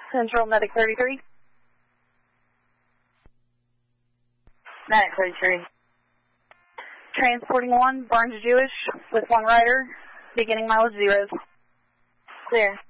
Central Medic 33. Medic 33. Transporting 1, Barnes Jewish, with 1 rider, beginning mileage 0. Clear.